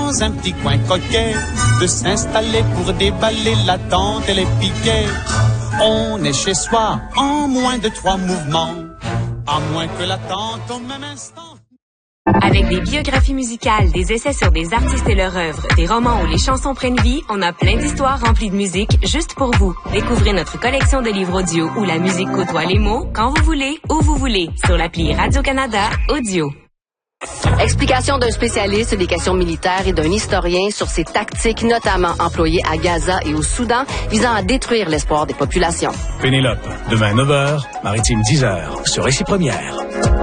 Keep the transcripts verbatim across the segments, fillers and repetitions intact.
dans un petit coin coquet, de s'installer pour déballer la tente et les piquets. On est chez soi en moins de trois mouvements, à moins que la tente au même instant. Avec des biographies musicales, des essais sur des artistes et leur œuvre, des romans où les chansons prennent vie, on a plein d'histoires remplies de musique juste pour vous. Découvrez notre collection de livres audio où la musique côtoie les mots quand vous voulez, où vous voulez, sur l'appli Radio-Canada Audio. Explication d'un spécialiste des questions militaires et d'un historien sur ces tactiques notamment employées à Gaza et au Soudan visant à détruire l'espoir des populations. Pénélope, demain neuf heures, Maritime dix heures, sur Récit Première.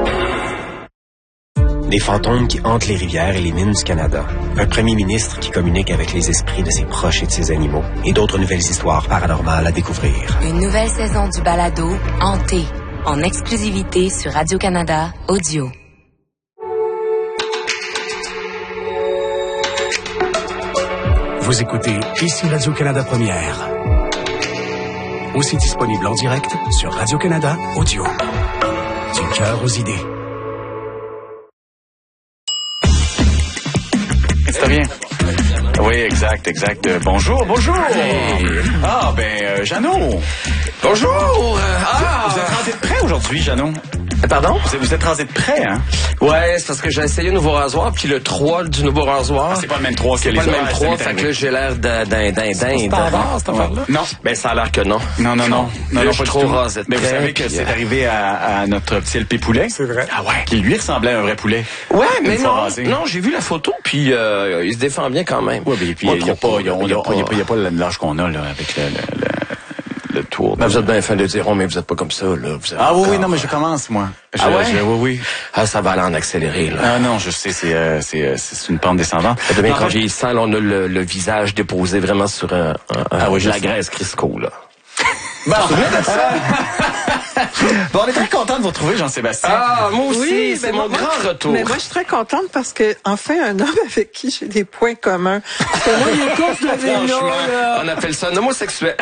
Des fantômes qui hantent les rivières et les mines du Canada. Un premier ministre qui communique avec les esprits de ses proches et de ses animaux. Et d'autres nouvelles histoires paranormales à découvrir. Une nouvelle saison du balado Hanté, en exclusivité sur Radio-Canada Audio. Vous écoutez ici Radio-Canada Première. Aussi disponible en direct sur Radio-Canada Audio. Du cœur aux idées. Ça vient. Oui, exact, exact. Euh, bonjour, bonjour. Hey. Ah, ben, euh, Jeannot. Bonjour. Euh, ah. Vous êtes rentré de près aujourd'hui, Jeannot? Pardon? Vous êtes, vous êtes rentré de près, hein? Ouais, c'est parce que j'ai essayé un nouveau rasoir, puis le trois du nouveau rasoir. Ah, c'est pas le même trois que les autres. C'est pas le même trois, fait que là, j'ai l'air d'un, d'un, d'un, d'un. C'est standard, cette affaire-là? Non. Ben, ça a l'air que non. Non, non, non. Non, là, non, je suis trop rasé de Mais vous près, savez que puis, c'est euh... arrivé à, à notre petit L P poulet. C'est vrai. Ah ouais. Qui lui ressemblait à un vrai poulet. Ouais, mais non. Rasé. Non, j'ai vu la photo, puis euh, il se défend bien quand même. Ouais, mais puis il n'y a pas, il y a, il y a, il y a pas, il y a pas l'âge qu'on a, là, avec le, le, le... le tour. Ben, vous êtes bien fin de dire, oh, mais vous êtes pas comme ça, là. Vous ah oui, encore... oui, non, mais je commence, moi. Je, ah ouais? Je, oui, oui. Ah, ça va aller en accéléré, là. Ah non, je sais, c'est, euh, c'est, euh, c'est une pente descendante. Demain, quand vieillissant, là, on a le, le visage déposé vraiment sur un, un, ah, oui, de la graisse Crisco, là. Bon, de ça. Bon, on est très content de vous retrouver, Jean-Sébastien. Ah, moi aussi, oui, c'est ben mon moi, grand retour. Mais moi, je suis très contente parce que, enfin, un homme avec qui j'ai des points communs. Parce que moi, les courses de vélo, là... On appelle ça un homosexuel.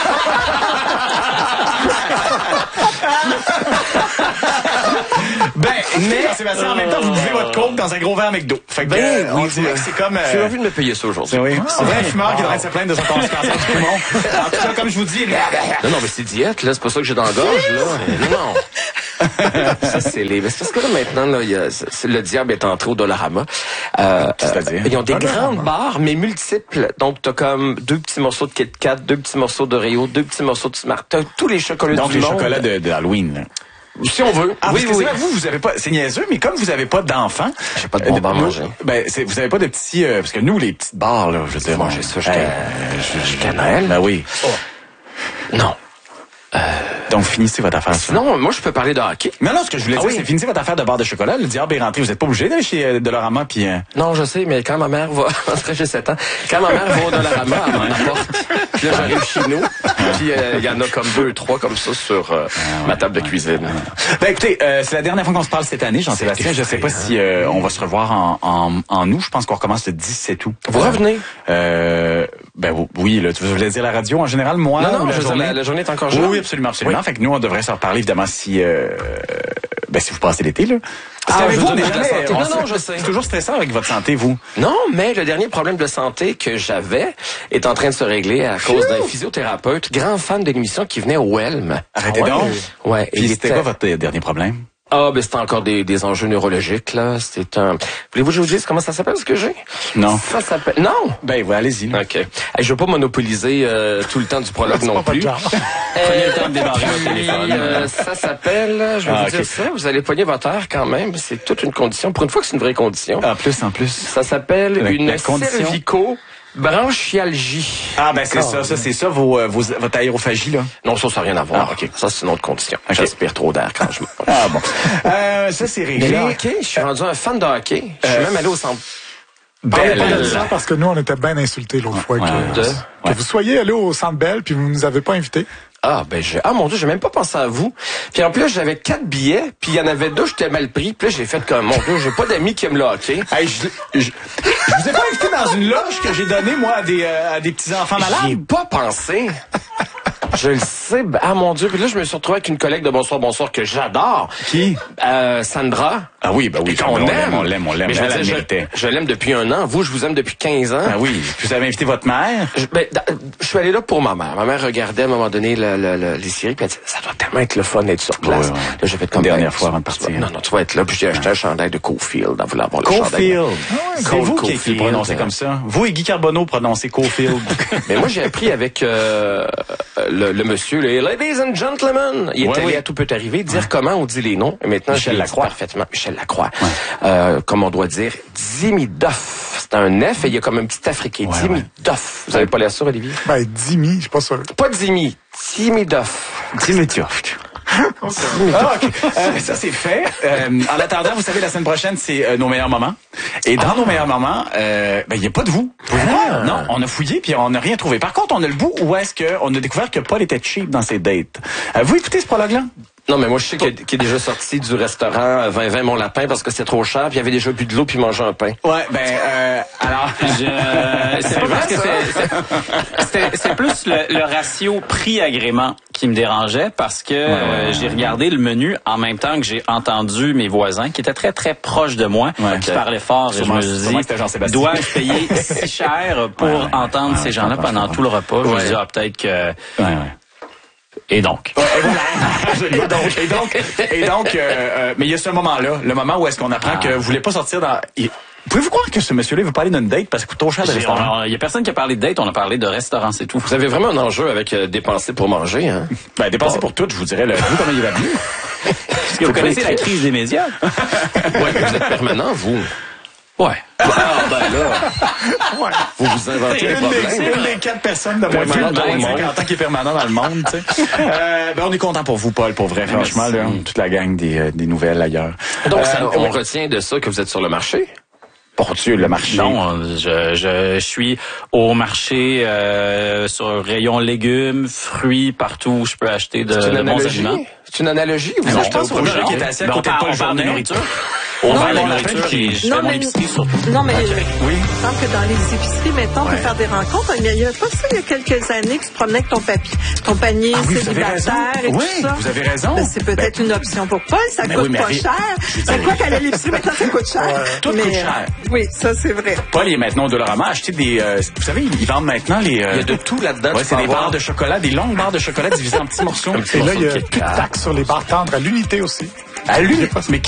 Ben, mais Jean-Sébastien, en même temps, vous buvez votre coke dans un gros verre McDo. Fait que, ben, euh, on oui, dirait que c'est comme... Euh... J'ai envie de me payer ça aujourd'hui. Oui. C'est vrai, un fumeur qui devrait se plaindre de son cancer du poumon. En tout cas, comme je vous dis... Non, non, mais c'est diète, là. C'est pas ça que j'ai dans la gorge, là. Non. Ça, c'est les... C'est parce que là, maintenant, là, il y a... le diable est entré au Dollarama. Euh, C'est-à-dire? Euh, ils ont des Dollarama. Grandes barres, mais multiples. Donc, t'as comme deux petits morceaux de Kit Kat, deux petits morceaux d'Oreo, deux petits morceaux de Smart. T'as tous les chocolats Donc, du monde. Donc, les chocolats de, de Halloween, là. Si on veut. Ah, oui, oui, oui. Vous, vous avez pas, c'est niaiseux, mais comme vous avez pas d'enfants. J'ai pas de bonbons à manger. Ben, c'est, vous avez pas de petits, euh, parce que nous, les petites barres, là, je veux dire. Manger ça jusqu'à, euh, jusqu'à Noël. Ben oui. Oh. Non. Euh... Donc, finissez votre affaire. Non, moi, je peux parler de hockey. Non, non, ce que je voulais ah, dire, oui. c'est finissez votre affaire de barre de chocolat. Le diable est rentré. Vous êtes pas obligé d'aller chez euh, Dollarama, puis... Euh... Non, je sais, mais quand ma mère va... Après, j'ai sept ans. Quand ma mère va au Dollarama, elle m'en apporte. Puis là, j'arrive chez nous. Puis il euh, y en a comme deux, trois comme ça sur euh, ah, ma table ouais, de cuisine. Ouais. Ben, écoutez, euh, c'est la dernière fois qu'on se parle cette année, Jean-Sébastien. Je sais pas si euh, on va se revoir en, en, en août. Je pense qu'on recommence le dix-sept août. Vous revenez? Euh, ben oui, là, tu voulais dire la radio en général, moi? Non, non, la je journée? La, la journée est encore jeune. Oui, absolument, absolument. Oui. Fait que nous, on devrait se reparler, évidemment, si... Euh, ben, si vous passez l'été, là. Parce ah, qu'avec vous, on est jamais, santé. on Non, non, je sais. C'est toujours stressant avec votre santé, vous. Non, mais le dernier problème de santé que j'avais est en train de se régler à cause d'un physiothérapeute, grand fan de l'émission qui venait au Helm. Arrêtez ah, ouais. donc. Ouais. Puis c'était était... quoi votre dernier problème? Ah, ben, c'est encore des, des enjeux neurologiques, là. C'est un... Voulez-vous que je vous dise comment ça s'appelle, ce que j'ai? Non. Ça s'appelle... Non! Ben, ouais, allez-y. OK. Hey, je veux pas monopoliser euh, tout le temps du prologue non plus. Prenez le temps de démarrer votre téléphone. Euh, ça s'appelle... Je vais ah, vous okay. dire ça. Vous allez pogner votre air quand même. C'est toute une condition. Pour une fois que c'est une vraie condition. En plus, en plus. Ça s'appelle la, une cervico... Branchialgie. Ah, ben, c'est oh, ça, ça, c'est ça, vos, vos, votre aérophagie, là? Non, ça, ça n'a rien à voir. Ah, OK. Ça, c'est une autre condition. Okay. J'aspire trop d'air quand je me... Ah, bon. Euh, ça, c'est réglé. Mais le hockey, je suis rendu un fan de hockey. Je suis euh, même allé au centre. Belle. Pas de ça parce que nous, on était bien insultés l'autre fois ouais, que, de... que ouais. vous soyez allés au Centre Bell puis vous nous avez pas invités. Ah, ben, je, ah, mon Dieu, j'ai même pas pensé à vous. Puis en plus, j'avais quatre billets, puis il y en avait deux, j'étais mal pris. Puis là, j'ai fait comme, mon Dieu, j'ai pas d'amis qui aiment le hockey. Hey, je, je, je vous ai pas invité dans une loge que j'ai donnée, moi, à des, euh, à des petits enfants malades? J'y ai pas pensé. Je le sais. sais, ah mon Dieu, puis là je me suis retrouvé avec une collègue de Bonsoir Bonsoir que j'adore. Qui? Euh, Sandra. Ah oui, ben oui, on, on l'aime, l'aime, on l'aime, on l'aime. Mais je, Elle, elle je, méritait. je l'aime depuis un an. Vous, je vous aime depuis quinze ans. Ah oui, vous avez invité votre mère? Je, ben, je suis allé là pour ma mère. Ma mère regardait à un moment donné le, le, le, les séries, puis elle dit, ça doit tellement être le fun d'être sur place. Ouais, ouais. Là, j'ai fait comme une dernière fois avant de partir. Non, non, tu vas être là. Puis j'ai acheté un chandail de Cofield. Dans vouloir avoir le Cofield. chandail. Ah ouais, c'est vous qui, qui le prononcez comme ça. Vous et Guy Carbonneau prononcez Cofield. Mais moi, j'ai appris avec euh, le, le monsieur, les Ladies and Gentlemen. Il est ouais, allé oui. à Tout peut arriver, dire ouais. comment on dit les noms. Et maintenant, Michel Lacroix. Parfaitement. Michel Lacroix. Ouais. Euh, comme on doit dire, Dimi Duff. C'est un F et il y a comme un petit africain. Ouais, Dimi ouais. Duff. Vous avez pas l'air sûr, Olivier? Ben, Dimi, je suis pas sûr. Pas Dimi. Dimi Duff. Dimi Duff. Ah, okay. euh, ça c'est fait. Euh, en attendant, vous savez, la semaine prochaine, c'est euh, nos meilleurs moments. Et dans ah. nos meilleurs moments, euh, ben il y a pas de vous. Ah. Non, on a fouillé puis on n'a rien trouvé. Par contre, on a le bout où est-ce que on a découvert que Paul était cheap dans ses dates. Euh, vous écoutez ce prologue-là? Non, mais moi, je sais qu'il est déjà sorti du restaurant vingt vingt Mon Lapin parce que c'était trop cher, puis il avait déjà bu de l'eau puis mangé un pain. Ouais, ben, euh, alors, je, c'est pas parce que c'est, c'est plus le, le ratio prix-agrément qui me dérangeait parce que ouais, ouais, euh, j'ai regardé le menu en même temps que j'ai entendu mes voisins qui étaient très, très proches de moi, ouais, qui okay. parlaient fort, et je me suis dit, dois-je payer si cher pour ouais, ouais, entendre ouais, ces gens-là pendant tout le repas? Ouais. Je me suis dit, ah, peut-être que... Ouais, ouais. Et donc. Ouais, et, voilà. et donc, et donc, et donc, euh, euh, mais il y a ce moment-là, le moment où est-ce qu'on apprend ah. que vous voulez pas sortir dans. Il... Pouvez-vous croire que ce monsieur-là veut parler d'une date parce que coûte trop cher de restaurant? Il y a personne qui a parlé de date, on a parlé de restaurant, c'est tout. Vous avez vraiment un enjeu avec euh, dépenser pour manger, hein? Ben, dépenser bon. pour tout, je vous dirais, le vous, comment il va venir? Est-ce que vous connaissez la crise des médias? Ouais, vous êtes permanent, vous. Ouais. Ah, ben là, ouais. Vous vous inventez des problèmes. C'est une des quatre personnes de moins de cinquante ans qui est permanent dans le monde, tu sais. euh, ben, on est content pour vous, Paul, pour vrai, Merci. franchement, là, toute la gang des, des nouvelles ailleurs. Donc, euh, ça, on ouais. retient de ça que vous êtes sur le marché? Pour Dieu, le marché. Non, je, je, je suis au marché euh, sur le rayon légumes, fruits, partout où je peux acheter de, de bons aliments. C'est une analogie? Vous achetez au projet qui est assis à côté de Paul Journet. Nourriture. On va à la nourriture et je fais mon épicerie sur... Non, mais okay. oui. Il me semble que dans les épiceries, maintenant, on ouais. peut faire des rencontres. Il y a pas ça, il y a quelques années, que tu promenais avec ton papier, ton panier ah, oui, célibataire et oui, tout ça. Vous avez raison. Ben, c'est peut-être ben, une option pour Paul, ça coûte oui, pas mais... cher. C'est quoi qu'aller à l'épicerie, maintenant, ça coûte cher. Ouais. Tout mais, coûte cher. Oui, ça, c'est vrai. Paul est maintenant au Dollarama à acheter des... Euh, vous savez, ils vendent maintenant les... Euh, il y a de tout là-dedans. Ouais, c'est des barres de chocolat, des longues barres de chocolat divisées en petits morceaux. Et là, il y a plus de taxes sur les barres tendres à l'unité aussi. À l'unité? Mais